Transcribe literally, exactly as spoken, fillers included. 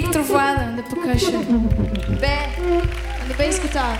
Nick Trovoada on the percussion. Bear on the bass guitar.